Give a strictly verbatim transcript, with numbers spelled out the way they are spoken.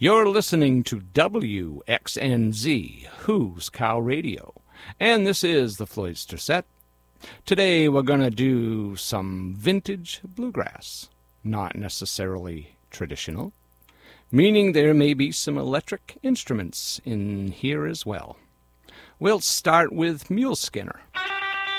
You're listening to W X N Z, Who's Cow Radio, and this is the Floydster Set. Today we're going to do some vintage bluegrass, not necessarily traditional, meaning there may be some electric instruments in here as well. We'll start with Mule Skinner.